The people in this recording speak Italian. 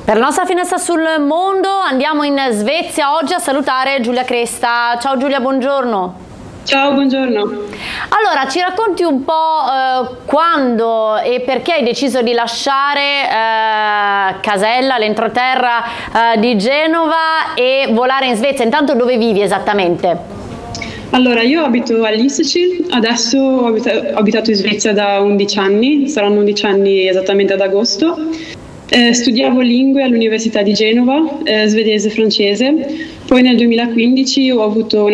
Per la nostra finestra sul mondo andiamo in Svezia oggi a salutare Giulia Cresta. Ciao Giulia, buongiorno. Ciao, buongiorno. Allora, ci racconti un po' quando e perché hai deciso di lasciare Casella, l'entroterra di Genova, e volare in Svezia? Intanto dove vivi esattamente? Allora, io abito a Lysekil, adesso ho abitato in Svezia da 11 anni, saranno 11 anni esattamente ad agosto. Studiavo lingue all'Università di Genova, svedese e francese, poi nel 2015 ho avuto una